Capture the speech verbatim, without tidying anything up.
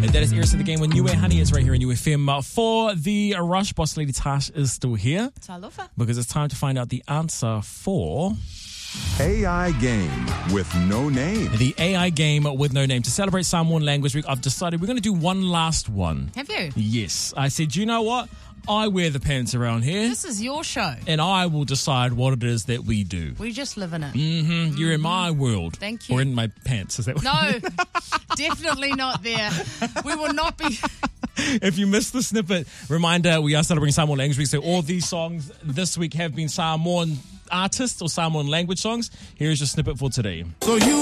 That is Eris of the Game with New Way Honey. It's right here in U F M. For the Rush, Boss Lady Tash is still here. Talofa. Because it's time to find out the answer for... A I game with no name. The A I game with no name. To celebrate Samoan Language Week, I've decided we're going to do one last one. Have you? Yes. I said, you know what? I wear the pants around here. This is your show. And I will decide what it is that we do. We just live in it. Mm-hmm. Mm-hmm. You're in my world. Thank you. Or in my pants. Is that what No, definitely not there. We will not be... If you missed the snippet, reminder, we are celebrating Samoan Language Week, so all these songs this week have been Samoan artists or Samoan language songs. Here is your snippet for today. So you